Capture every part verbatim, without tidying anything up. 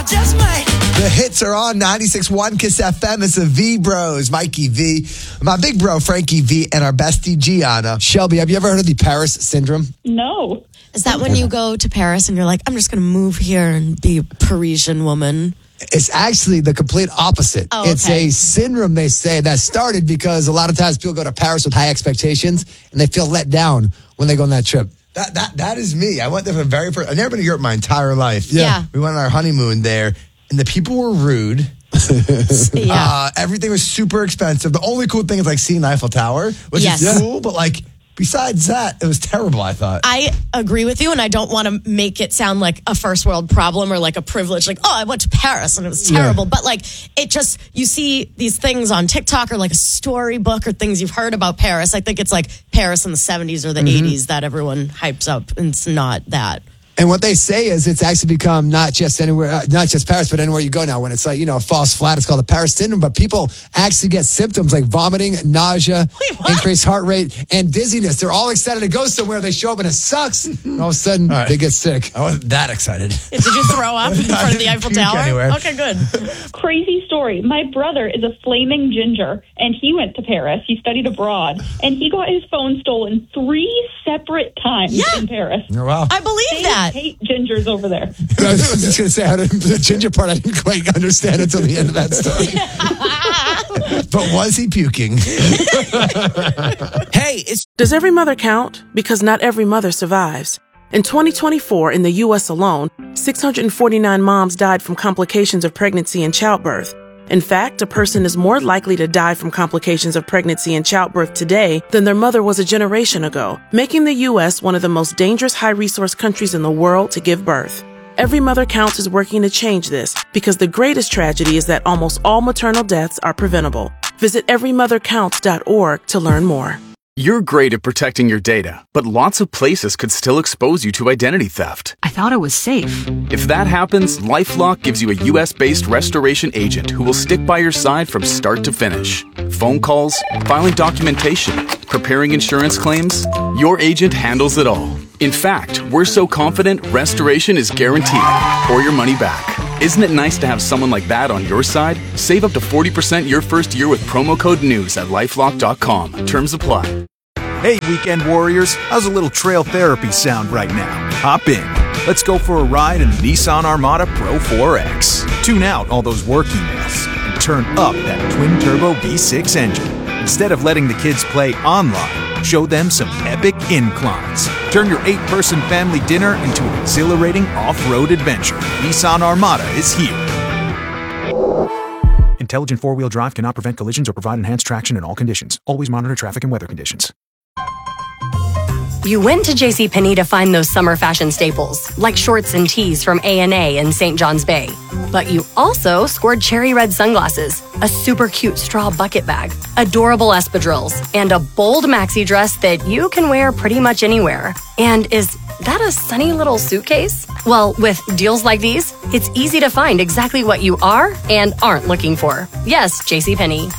just might. The hits are on ninety-six point one Kiss F M. It's the V Bros, Mikey V, my big bro Frankie V, and our bestie Gianna. Shelby, have you ever heard of the Paris syndrome? No. Is that when you go to Paris and you're like, I'm just going to move here and be a Parisian woman? It's actually the complete opposite. Oh, It's okay. a syndrome, they say, that started because a lot of times people go to Paris with high expectations and they feel let down when they go on that trip. That that that is me. I went there for the very first. I've never been to Europe my entire life. Yeah. Yeah. We went on our honeymoon there, and the people were rude. Yeah. Uh, everything was super expensive. The only cool thing is like seeing the Eiffel Tower, which Yes. is cool, but like besides that, it was terrible, I thought. I agree with you, and I don't want to make it sound like a first world problem or like a privilege. Like, oh, I went to Paris and it was terrible. Yeah. But like, it just, you see these things on TikTok or like a storybook or things you've heard about Paris. I think it's like Paris in the seventies or the Mm-hmm. eighties that everyone hypes up, and it's not that. And what they say is it's actually become not just anywhere, uh, not just Paris, but anywhere you go now. When it's like, you know, a false flat, it's called the Paris syndrome. But people actually get symptoms like vomiting, nausea, Wait, what? increased heart rate, and dizziness. They're all excited to go somewhere. They show up and it sucks. And all of a sudden, right. they get sick. I wasn't that excited. Did you throw up in front of the Eiffel Puke Tower? anywhere. Okay, good. Crazy story. My brother is a flaming ginger, and he went to Paris. He studied abroad, and he got his phone stolen three separate times Yeah. in Paris. Oh, wow. I believe They that. hate gingers over there. I was just going to say, how did, the ginger part, I didn't quite understand until the end of that story. But was he puking? Hey, it's Does every mother count? Because not every mother survives. In twenty twenty-four, in the U S alone, six hundred forty-nine moms died from complications of pregnancy and childbirth. In fact, a person is more likely to die from complications of pregnancy and childbirth today than their mother was a generation ago, making the U S one of the most dangerous high-resource countries in the world to give birth. Every Mother Counts is working to change this because the greatest tragedy is that almost all maternal deaths are preventable. Visit every mother counts dot org to learn more. You're great at protecting your data, but lots of places could still expose you to identity theft. I thought it was safe. If that happens, LifeLock gives you a U S-based restoration agent who will stick by your side from start to finish. Phone calls, filing documentation, preparing insurance claims, your agent handles it all. In fact, we're so confident restoration is guaranteed or your money back. Isn't it nice to have someone like that on your side? Save up to forty percent your first year with promo code NEWS at lifelock dot com. Terms apply. Hey, weekend warriors, how's a little trail therapy sound right now? Hop in. Let's go for a ride in the Nissan Armada Pro four X. Tune out all those work emails and turn up that twin-turbo V six engine. Instead of letting the kids play online, show them some epic inclines. Turn your eight-person family dinner into an exhilarating off-road adventure. Nissan Armada is here. Intelligent four-wheel drive cannot prevent collisions or provide enhanced traction in all conditions. Always monitor traffic and weather conditions. You went to JCPenney to find those summer fashion staples, like shorts and tees from A and A in Saint John's Bay. But you also scored cherry red sunglasses, a super cute straw bucket bag, adorable espadrilles, and a bold maxi dress that you can wear pretty much anywhere. And is that a sunny little suitcase? Well, with deals like these, it's easy to find exactly what you are and aren't looking for. Yes, JCPenney.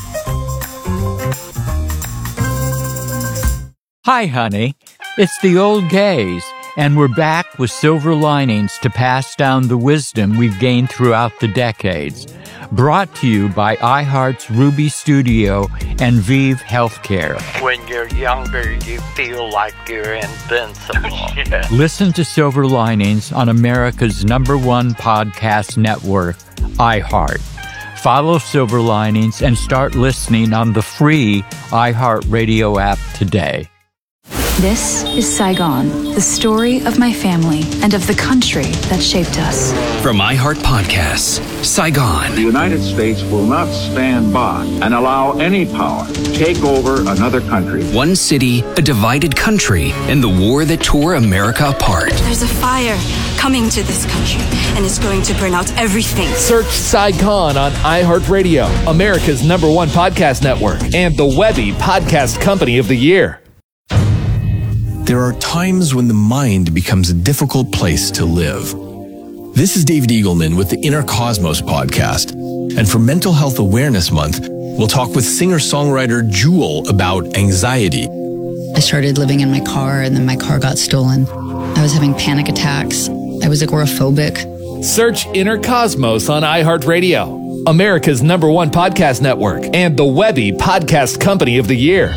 Hi, honey. It's the old gays, and we're back with silver linings to pass down the wisdom we've gained throughout the decades. Brought to you by iHeart's Ruby Studio and Vive Healthcare. When you're younger, you feel like you're invincible. Yeah. Listen to Silver Linings on America's number one podcast network, iHeart. Follow Silver Linings and start listening on the free iHeartRadio app today. This is Saigon, the story of my family and of the country that shaped us. From iHeart Podcasts, Saigon. The United States will not stand by and allow any power to take over another country. One city, a divided country, and the war that tore America apart. There's a fire coming to this country, and it's going to burn out everything. Search Saigon on iHeartRadio, America's number one podcast network, and the Webby Podcast Company of the Year. There are times when the mind becomes a difficult place to live. This is David Eagleman with the Inner Cosmos podcast. And for Mental Health Awareness Month, we'll talk with singer-songwriter Jewel about anxiety. I started living in my car, and then my car got stolen. I was having panic attacks. I was agoraphobic. Search Inner Cosmos on iHeartRadio, America's number one podcast network, and the Webby Podcast Company of the Year.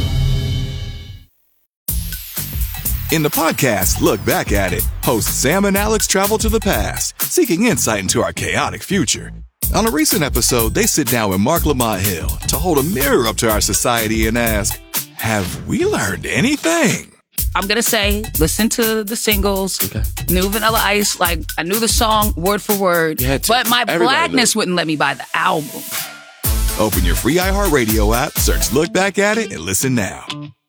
In the podcast, Look Back at It, hosts Sam and Alex travel to the past, seeking insight into our chaotic future. On a recent episode, they sit down with Mark Lamont Hill to hold a mirror up to our society and ask, have we learned anything? I'm going to say, listen to the singles, okay. New Vanilla Ice, like, I knew the song word for word, but my Everybody blackness wouldn't let me buy the album. Open your free iHeartRadio app, search Look Back at It, and listen now.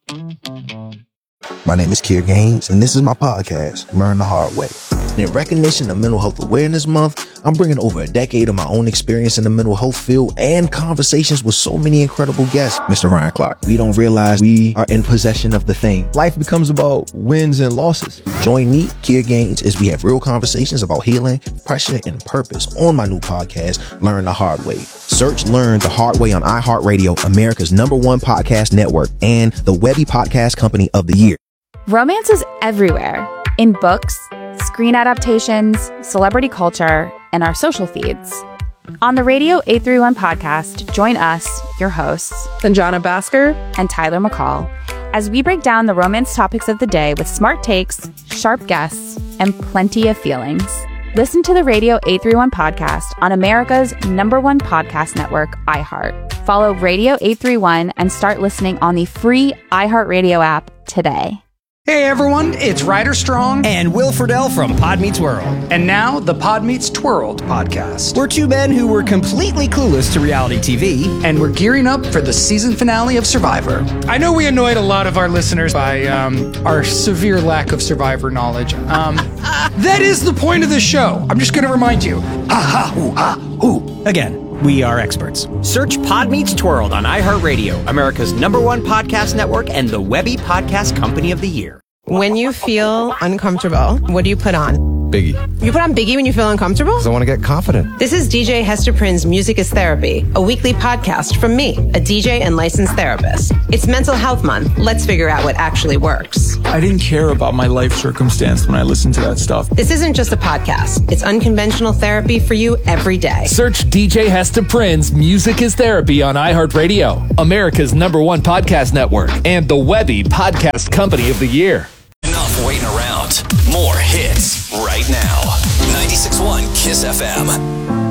My name is Kier Gaines, and this is my podcast, Learn the Hard Way. In recognition of Mental Health Awareness Month, I'm bringing over a decade of my own experience in the mental health field and conversations with so many incredible guests. Mister Ryan Clark, we don't realize we are in possession of the thing. Life becomes about wins and losses. Join me, Kier Gaines, as we have real conversations about healing, pressure, and purpose on my new podcast, Learn the Hard Way. Search Learn the Hard Way on iHeartRadio, America's number one podcast network, and the Webby Podcast Company of the Year. Romance is everywhere, in books, screen adaptations, celebrity culture, and our social feeds. On the Radio eight thirty-one podcast, join us, your hosts, Sanjana Bhaskar and Tyler McCall, as we break down the romance topics of the day with smart takes, sharp guests, and plenty of feelings. Listen to the Radio eight thirty-one podcast on America's number one podcast network, iHeart. Follow Radio eight thirty-one and start listening on the free iHeartRadio app today. Hey everyone, it's Ryder Strong and Will Friedle from Pod Meets World. And now, the Pod Meets Twirled podcast. We're two men who were completely clueless to reality T V, and we're gearing up for the season finale of Survivor. I know we annoyed a lot of our listeners by um, our severe lack of Survivor knowledge. Um, that is the point of this show. I'm just going to remind you. Ah, ha, ooh, ah, ooh. Again. We are experts. Search Pod Meets Twirled on iHeartRadio, America's number one podcast network, and the Webby Podcast Company of the Year. When you feel uncomfortable, what do you put on? Biggie. You put on Biggie when you feel uncomfortable? Because I want to get confident. This is D J Hester Prynne's Music is Therapy, a weekly podcast from me, a D J and licensed therapist. It's Mental Health Month. Let's figure out what actually works. I didn't care about my life circumstance when I listened to that stuff. This isn't just a podcast. It's unconventional therapy for you every day. Search D J Hester Prynne's Music is Therapy on iHeartRadio, America's number one podcast network, and the Webby Podcast Company of the Year. Enough waiting around. More hits right now. ninety-six point one Kiss F M.